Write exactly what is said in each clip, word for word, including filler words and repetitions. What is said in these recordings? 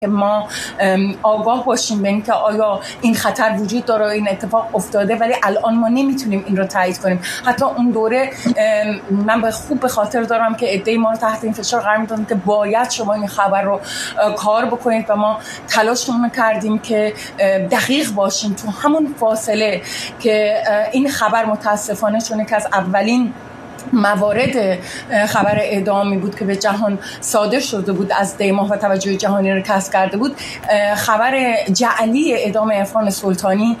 که ما آگاه باشیم به اینکه آیا این خطر وجود داره، این اتفاق افتاده، ولی الان ما نمیتونیم این رو تایید کنیم. حتی اون دوره من به خوب به خاطر دارم که عده‌ای ما رو تحت این فشار قرار میدادن که باید شما این خبر رو کار بکنید و ما تلاشمون کردیم که دقیق باشیم تو همون فاصله که این خبر متاسفانه چون که از اولین موارد خبر اعدامی بود که به جهان صادر شده بود، از دیماه و توجه جهانی رو کسب کرده بود. خبر جعلی اعدام عرفان سلطانی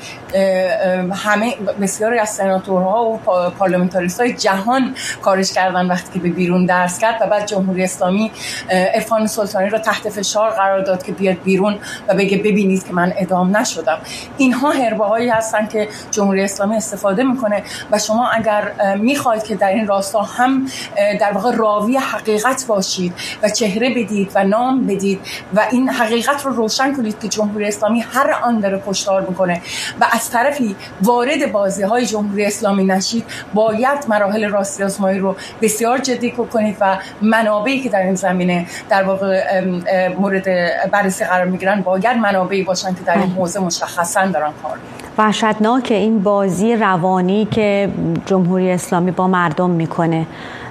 همه بسیاری از سناتورها و پارلمانتاریست‌های جهان کارش کردن وقتی که به بیرون درس کرد و بعد جمهوری اسلامی عرفان سلطانی رو تحت فشار قرار داد که بیاد بیرون و بگه ببینید که من اعدام نشدم. اینها حربه‌هایی هستن که جمهوری اسلامی استفاده میکنه و شما اگر میخواید که در این راستا هم در واقع راوی حقیقت باشید و چهره بدید و نام بدید و این حقیقت رو روشن کنید که جمهوری اسلامی هر آن داره کشتار میکنه و از طرفی وارد بازی های جمهوری اسلامی نشید، باید مراحل راستی آزمایی رو بسیار جدی کنید و منابعی که در این زمینه در واقع مورد بررسی قرار میگیرن باید منابعی باشن که در این حوزه مشخصا دارن کار میکنن. وحشتناک این بازی روانی که جمهوری اسلامی با مردم میکنه،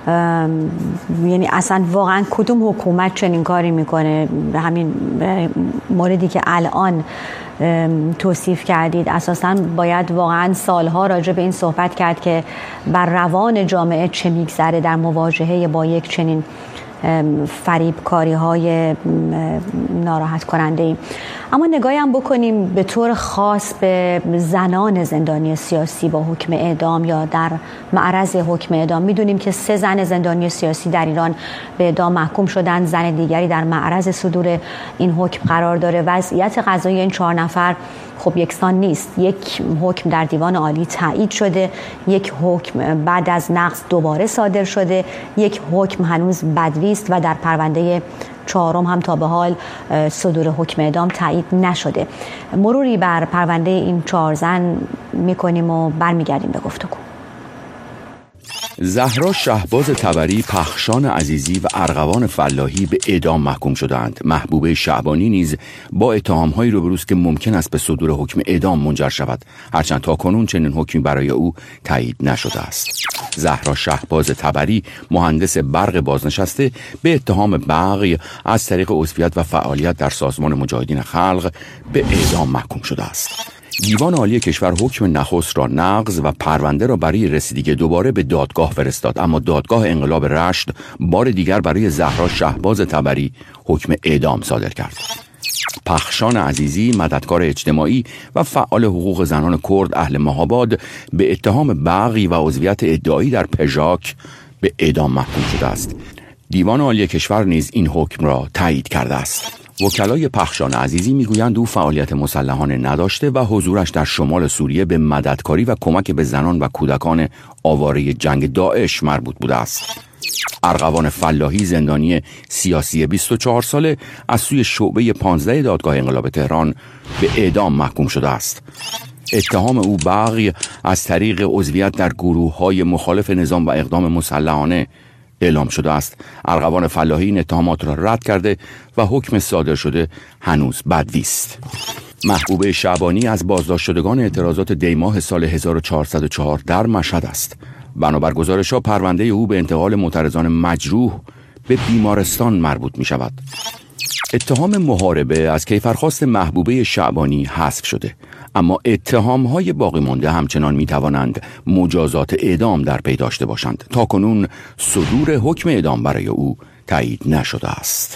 یعنی اصلا واقعا کدوم حکومت چنین کاری میکنه؟ همین موردی که الان توصیف کردید اساسا باید واقعا سالها راجع به این صحبت کرد که بر روان جامعه چه میگذره در مواجهه با یک چنین فریبکاری های ناراحت کننده ای. اما نگاهی هم بکنیم به طور خاص به زنان زندانی سیاسی با حکم اعدام یا در معرض حکم اعدام. میدونیم که سه زن زندانی سیاسی در ایران به اعدام محکوم شدن، زن دیگری در معرض صدور این حکم قرار داره. وضعیت قضایی این چهار نفر خب یکسان نیست. یک حکم در دیوان عالی تایید شده، یک حکم بعد از نقض دوباره صادر شده، یک حکم هنوز بدوی است و در پرونده چهارم هم تا به حال صدور حکم اعدام تایید نشده. مروری بر پرونده این چهار زن میکنیم و برمیگردیم به گفتگو. زهرا شهباز طبری، پخشان عزیزی و ارغوان فلاحی به اعدام محکوم شدند. محبوبه شعبانی نیز با اتهام‌هایی روبروست که ممکن است به صدور حکم اعدام منجر شود، هرچند تاکنون چنین حکمی برای او تایید نشده است. زهرا شهباز طبری، مهندس برق بازنشسته، به اتهام بغی از طریق عضویت و فعالیت در سازمان مجاهدین خلق به اعدام محکوم شده است. دیوان عالی کشور حکم نخست را نقض و پرونده را برای رسیدگی دوباره به دادگاه فرستاد، اما دادگاه انقلاب رشت بار دیگر برای زهرا شهباز طبری حکم اعدام صادر کرد. پخشان عزیزی، مددکار اجتماعی و فعال حقوق زنان کرد اهل مهاباد، به اتهام بغی و عضویت ادعایی در پژاک به اعدام محکوم شده است. دیوان عالی کشور نیز این حکم را تایید کرده است. وکلای پخشان عزیزی میگویند او فعالیت مسلحانه نداشته و حضورش در شمال سوریه به مددکاری و کمک به زنان و کودکان آواره جنگ داعش مربوط بوده است. ارغوان فلاحی، زندانی سیاسی بیست و چهار ساله، از سوی شعبه پانزده دادگاه انقلاب تهران به اعدام محکوم شده است. اتهام او بغی از طریق عضویت در گروه‌های مخالف نظام و اقدام مسلحانه اعلام شده است. ارغوان فلاحی این اتهامات را رد کرده و حکم صادر شده هنوز بدوی است. محبوبه شعبانی از بازداشت شدگان اعتراضات دیماه سال هزار و چهارصد و چهار در مشهد است. بنابر گزارش‌ها پرونده او به انتقال معترضان مجروح به بیمارستان مربوط می شود. اتهام محاربه از کیفرخواست محبوبه شعبانی حذف شده، اما اتهام‌های باقی مانده همچنان می‌توانند مجازات اعدام در پی داشته باشند. تاکنون صدور حکم اعدام برای او تایید نشده است.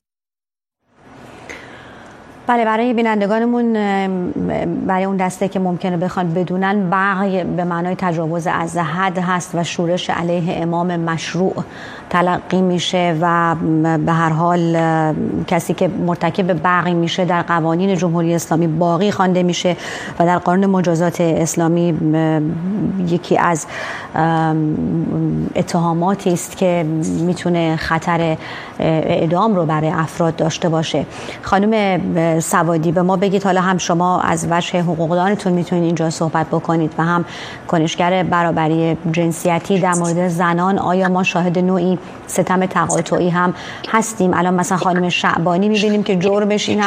بله، برای بینندگانمون، برای اون دسته که ممکنه بخوان بدونن، بغی به معنای تجاوز از حد هست و شورش علیه امام مشروع تلقی میشه و به هر حال کسی که مرتکب بغی میشه در قوانین جمهوری اسلامی باغی خوانده میشه و در قانون مجازات اسلامی یکی از اتهاماتی است که میتونه خطر اعدام رو برای افراد داشته باشه. خانم سوادی به ما بگید. حالا هم شما از وجه حقوقدانتون میتونید اینجا صحبت بکنید و هم کنشگر برابری جنسیتی در مورد زنان. آیا ما شاهد نوعی ستم تقاطعی هم هستیم؟ الان مثلا خانم شعبانی میبینیم که جرمش این